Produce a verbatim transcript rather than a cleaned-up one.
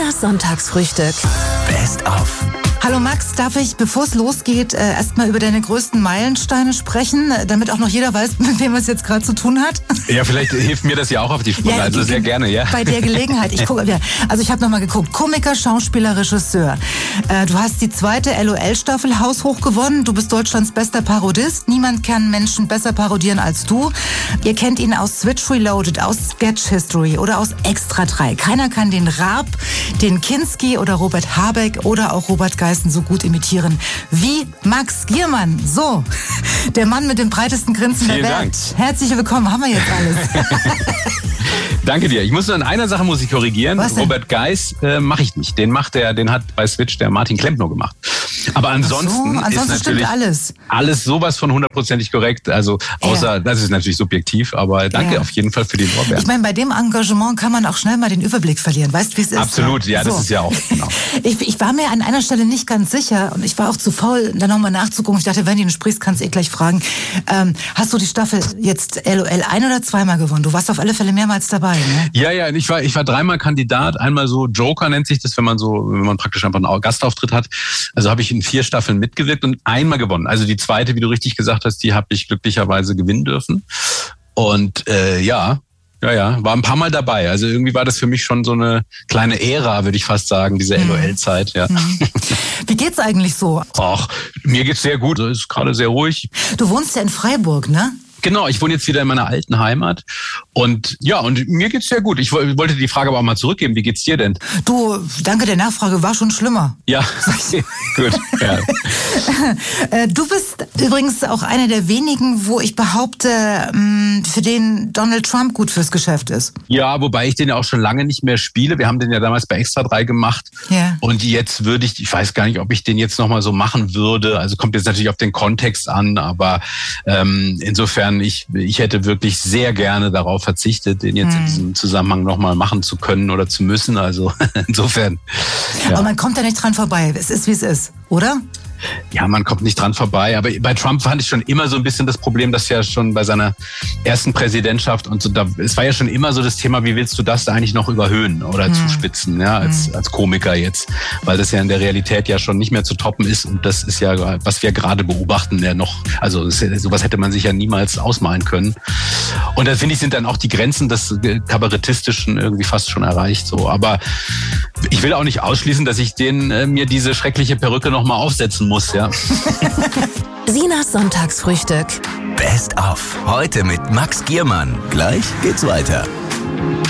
Sinas Sonntagsfrühstück. Best of. Hallo Max, darf ich, bevor es losgeht, äh, erstmal über deine größten Meilensteine sprechen, damit auch noch jeder weiß, mit wem er es jetzt gerade zu tun hat? Ja, vielleicht hilft mir das ja auch auf die Sprünge, Ja, also sehr gerne, ja. Bei der Gelegenheit. Ich gucke, ja, also ich habe nochmal geguckt. Komiker, Schauspieler, Regisseur. Äh, du hast die zweite L O L-Staffel haushoch gewonnen. Du bist Deutschlands bester Parodist. Niemand kann Menschen besser parodieren als du. Ihr kennt ihn aus Switch Reloaded, aus Sketch History oder aus Extra drei. Keiner kann den Raab, den Kinski oder Robert Habeck oder auch Robert Geißen so gut imitieren wie Max Giermann. So, der Mann mit dem breitesten Grinsen Vielen der Welt. Dank. Herzlich willkommen, haben wir jetzt alles. Danke dir. Ich muss nur in einer Sache muss ich korrigieren. Was denn? Robert Geis äh, mache ich nicht. Den macht der, den hat bei Switch der Martin Klempner gemacht. Aber ansonsten, so, ansonsten ist natürlich stimmt alles. alles sowas von hundertprozentig korrekt. Also außer, Ja. das ist natürlich subjektiv, aber danke Ja. auf jeden Fall für den Lorbeeren. Ich meine, bei dem Engagement kann man auch schnell mal den Überblick verlieren. Weißt du, wie es ist? Absolut, ja, das ist ja auch, genau. Ich, ich war mir an einer Stelle nicht ganz sicher und ich war auch zu faul, da nochmal nachzugucken. Ich dachte, wenn du sprichst, kannst du eh gleich fragen. Ähm, hast du die Staffel jetzt L O L ein- oder zweimal gewonnen? Du warst auf alle Fälle mehrmals dabei, ne? Ja, ja, ich war, ich war dreimal Kandidat. Einmal so Joker nennt sich das, wenn man so, wenn man praktisch einfach einen Gastauftritt hat. Also habe ich in vier Staffeln mitgewirkt und einmal gewonnen. Also die zweite, wie du richtig gesagt hast, die habe ich glücklicherweise gewinnen dürfen. Und äh, ja, ja, ja, war ein paar Mal dabei. Also irgendwie war das für mich schon so eine kleine Ära, würde ich fast sagen, diese L O L-Zeit. Ja. Wie geht's eigentlich so? Ach, mir geht's sehr gut. Es ist gerade sehr ruhig. Du wohnst ja in Freiburg, ne? Genau, ich wohne jetzt wieder in meiner alten Heimat und ja, und mir geht's sehr gut. Ich wollte die Frage aber auch mal zurückgeben. Wie geht's dir denn? Du, danke der Nachfrage, war schon schlimmer. Ja, gut. Ja. Äh, Du bist übrigens auch einer der wenigen, wo ich behaupte, mh, für den Donald Trump gut fürs Geschäft ist. Ja, wobei ich den ja auch schon lange nicht mehr spiele. Wir haben den ja damals bei Extra drei gemacht. Ja. Und jetzt würde ich, ich weiß gar nicht, ob ich den jetzt nochmal so machen würde. Also kommt jetzt natürlich auf den Kontext an, aber ähm, insofern, ich, ich hätte wirklich sehr gerne darauf verzichtet, den jetzt hm. in diesem Zusammenhang nochmal machen zu können oder zu müssen. Also insofern. Ja. Aber man kommt da nicht dran vorbei. Es ist, wie es ist, oder? Ja, man kommt nicht dran vorbei. Aber bei Trump fand ich schon immer so ein bisschen das Problem, dass ja schon bei seiner ersten Präsidentschaft und so, da, es war ja schon immer so das Thema, wie willst du das eigentlich noch überhöhen oder hm. zuspitzen, ja, als, hm. als Komiker jetzt, weil das ja in der Realität ja schon nicht mehr zu toppen ist und das ist ja, was wir gerade beobachten, ja noch, also das, sowas hätte man sich ja niemals ausmalen können. Und da finde ich, sind dann auch die Grenzen des Kabarettistischen irgendwie fast schon erreicht, so. Aber ich will auch nicht ausschließen, dass ich den, äh, mir diese schreckliche Perücke nochmal aufsetzen muss, ja. Sinas Sonntagsfrühstück. Best of. Heute mit Max Giermann. Gleich geht's weiter.